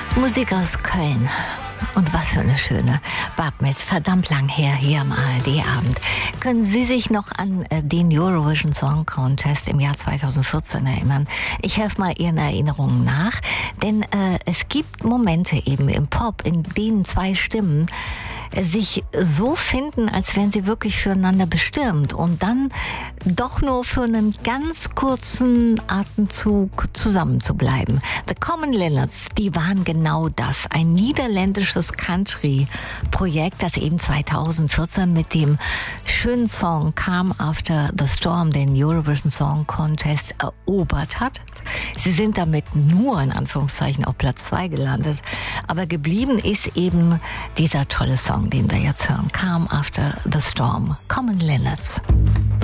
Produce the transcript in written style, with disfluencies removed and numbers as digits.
Musik aus Köln. Und was für eine schöne Babmetz, verdammt lang her hier am ARD-Abend. Können Sie sich noch an den Eurovision Song Contest im Jahr 2014 erinnern? Ich helfe mal Ihren Erinnerungen nach, denn es gibt Momente eben im Pop, in denen zwei Stimmen sich so finden, als wären sie wirklich füreinander bestimmt und dann doch nur für einen ganz kurzen Atemzug zusammen zu bleiben. The Common Linnets, die waren genau das. Ein niederländisches Country-Projekt, das eben 2014 mit dem schönen Song Calm After the Storm den Eurovision Song Contest erobert hat. Sie sind damit nur in Anführungszeichen auf Platz 2 gelandet. Aber geblieben ist eben dieser tolle Song, den wir jetzt hören. Calm After the Storm. Common Linnets.